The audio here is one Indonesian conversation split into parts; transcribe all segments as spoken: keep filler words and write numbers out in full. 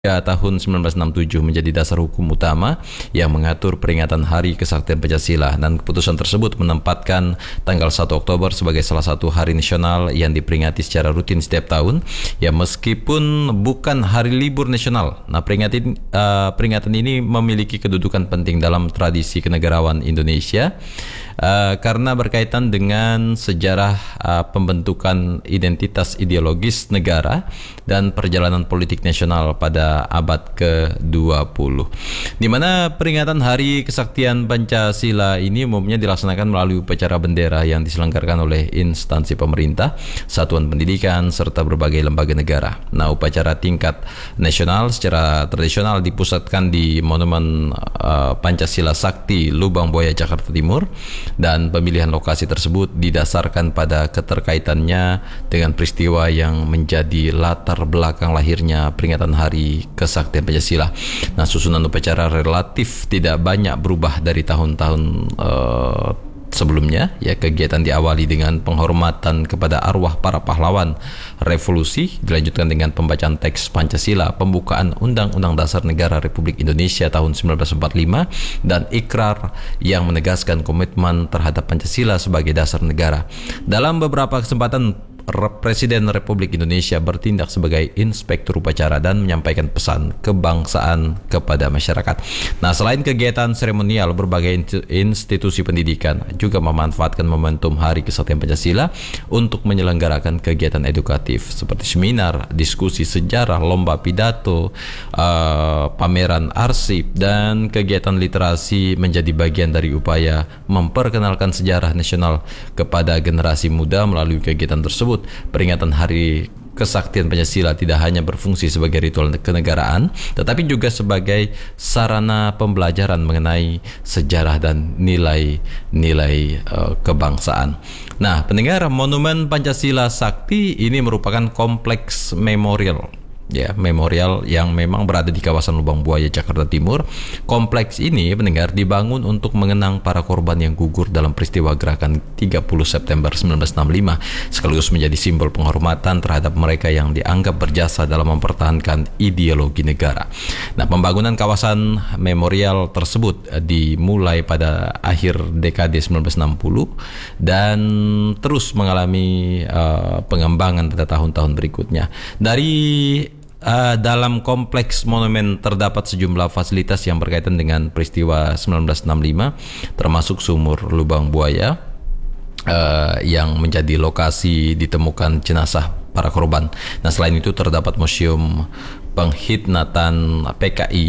tahun seribu sembilan ratus enam puluh tujuh menjadi dasar hukum utama yang mengatur peringatan Hari Kesaktian Pancasila, dan keputusan tersebut menempatkan tanggal satu Oktober sebagai salah satu hari nasional yang diperingati secara rutin setiap tahun, ya meskipun bukan hari libur nasional. Nah, peringatan uh, peringatan ini memiliki kedudukan penting dalam tradisi kenegarawan Indonesia uh, karena berkaitan dengan sejarah uh, pembentukan identitas ideologis negara dan perjalanan politik nasional pada abad ke dua puluh, di mana peringatan Hari Kesaktian Pancasila ini umumnya dilaksanakan melalui upacara bendera yang diselenggarakan oleh instansi pemerintah, satuan pendidikan, serta berbagai lembaga negara. Nah, upacara tingkat nasional secara tradisional dipusatkan di Monumen uh, Pancasila Sakti, Lubang Buaya, Jakarta Timur, dan pemilihan lokasi tersebut didasarkan pada keterkaitannya dengan peristiwa yang menjadi latar belakang lahirnya peringatan Hari Kesaktian Pancasila. Nah, susunan upacara relatif tidak banyak berubah dari tahun-tahun uh, sebelumnya. Ya, kegiatan diawali dengan penghormatan kepada arwah para pahlawan revolusi, dilanjutkan dengan pembacaan teks Pancasila, pembukaan Undang-Undang Dasar Negara Republik Indonesia tahun seribu sembilan ratus empat puluh lima, dan ikrar yang menegaskan komitmen terhadap Pancasila sebagai dasar negara. Dalam beberapa kesempatan, Presiden Republik Indonesia bertindak sebagai inspektur upacara dan menyampaikan pesan kebangsaan kepada masyarakat. Nah, selain kegiatan seremonial, berbagai institusi pendidikan juga memanfaatkan momentum Hari Kesaktian Pancasila untuk menyelenggarakan kegiatan edukatif seperti seminar, diskusi sejarah, lomba pidato, uh, pameran arsip, dan kegiatan literasi menjadi bagian dari upaya memperkenalkan sejarah nasional kepada generasi muda. Melalui kegiatan tersebut, peringatan Hari Kesaktian Pancasila tidak hanya berfungsi sebagai ritual kenegaraan, tetapi juga sebagai sarana pembelajaran mengenai sejarah dan nilai-nilai uh, kebangsaan. Nah, pendengar, Monumen Pancasila Sakti ini merupakan kompleks memorial, ya, memorial yang memang berada di kawasan Lubang Buaya, Jakarta Timur. Kompleks ini, pendengar, dibangun untuk mengenang para korban yang gugur dalam peristiwa gerakan tiga puluh September seribu sembilan ratus enam puluh lima, sekaligus menjadi simbol penghormatan terhadap mereka yang dianggap berjasa dalam mempertahankan ideologi negara. Nah, pembangunan kawasan memorial tersebut dimulai pada akhir dekade seribu sembilan ratus enam puluh dan terus mengalami uh, pengembangan pada tahun-tahun berikutnya. Dari Uh, dalam kompleks monumen terdapat sejumlah fasilitas yang berkaitan dengan peristiwa seribu sembilan ratus enam puluh lima, termasuk sumur Lubang Buaya uh, yang menjadi lokasi ditemukan jenazah para korban. Nah, selain itu terdapat museum penghidnatan P K I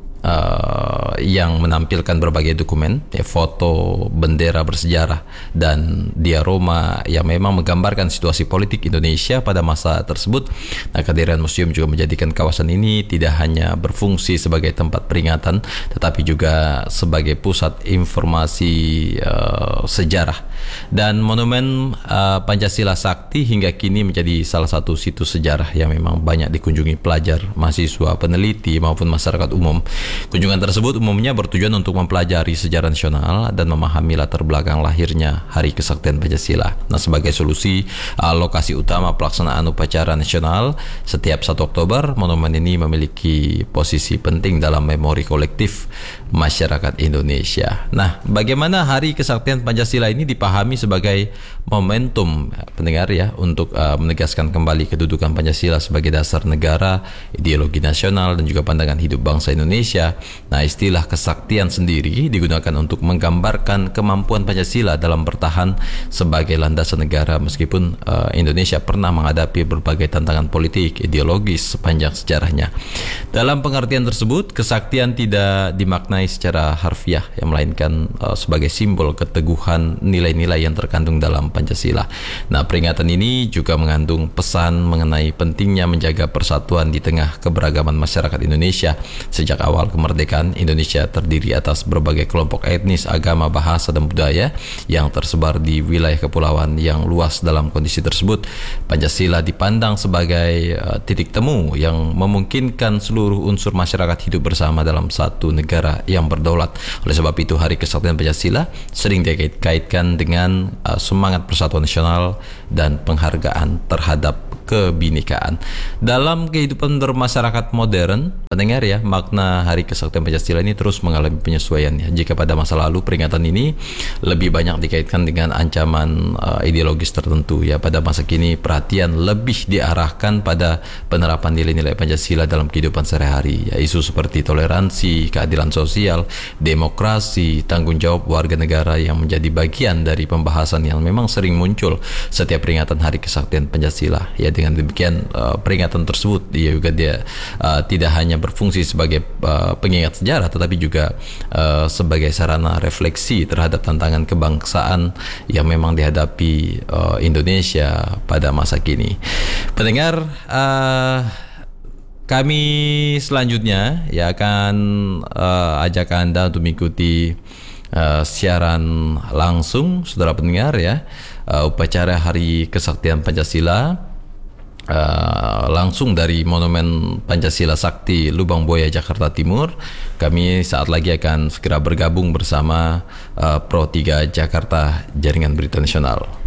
Uh, yang menampilkan berbagai dokumen, ya, foto, bendera bersejarah, dan diorama yang memang menggambarkan situasi politik Indonesia pada masa tersebut. Nah, kehadiran museum juga menjadikan kawasan ini tidak hanya berfungsi sebagai tempat peringatan, tetapi juga sebagai pusat informasi uh, sejarah. Dan Monumen uh, Pancasila Sakti hingga kini menjadi salah satu situs sejarah yang memang banyak dikunjungi pelajar, mahasiswa, peneliti, maupun masyarakat umum. Kunjungan tersebut umumnya bertujuan untuk mempelajari sejarah nasional dan memahami latar belakang lahirnya Hari Kesaktian Pancasila. Nah, sebagai solusi uh, lokasi utama pelaksanaan upacara nasional setiap satu Oktober, monumen ini memiliki posisi penting dalam memori kolektif masyarakat Indonesia. Nah, bagaimana Hari Kesaktian Pancasila ini dipahami sebagai momentum, pendengar, ya, untuk uh, menegaskan kembali kedudukan Pancasila sebagai dasar negara, ideologi nasional, dan juga pandangan hidup bangsa Indonesia. Nah, istilah kesaktian sendiri digunakan untuk menggambarkan kemampuan Pancasila dalam bertahan sebagai landasan negara meskipun uh, Indonesia pernah menghadapi berbagai tantangan politik, ideologis sepanjang sejarahnya. Dalam pengertian tersebut, kesaktian tidak dimaknai secara harfiah, yang melainkan uh, sebagai simbol keteguhan nilai-nilai yang terkandung dalam Pancasila. Nah, peringatan ini juga mengandung pesan mengenai pentingnya menjaga persatuan di tengah keberagaman masyarakat Indonesia. Sejak awal kemerdekaan, Indonesia terdiri atas berbagai kelompok etnis, agama, bahasa, dan budaya yang tersebar di wilayah kepulauan yang luas. Dalam kondisi tersebut, Pancasila dipandang sebagai uh, titik temu yang memungkinkan seluruh unsur masyarakat hidup bersama dalam satu negara yang berdaulat. Oleh sebab itu, Hari Kesaktian Pancasila sering dikait-kaitkan dengan uh, semangat persatuan nasional dan penghargaan terhadap kebinekaan. Dalam kehidupan bermasyarakat modern, pendengar ya, makna Hari Kesaktian Pancasila ini terus mengalami penyesuaian ya. Jika pada masa lalu peringatan ini lebih banyak dikaitkan dengan ancaman uh, ideologis tertentu ya, pada masa kini perhatian lebih diarahkan pada penerapan nilai-nilai Pancasila dalam kehidupan sehari-hari ya. Isu seperti toleransi, keadilan sosial, demokrasi, tanggung jawab warga negara yang menjadi bagian dari pembahasan yang memang sering muncul setiap peringatan Hari Kesaktian Pancasila ya. Dengan demikian uh, peringatan tersebut dia juga dia uh, tidak hanya berfungsi sebagai uh, pengingat sejarah, tetapi juga uh, sebagai sarana refleksi terhadap tantangan kebangsaan yang memang dihadapi uh, Indonesia pada masa kini. Pendengar, uh, kami selanjutnya ya akan uh, ajak Anda untuk mengikuti uh, siaran langsung, saudara pendengar ya, uh, upacara Hari Kesaktian Pancasila Uh, langsung dari Monumen Pancasila Sakti Lubang Buaya, Jakarta Timur. Kami saat lagi akan segera bergabung bersama uh, Pro tiga Jakarta Jaringan Berita Nasional.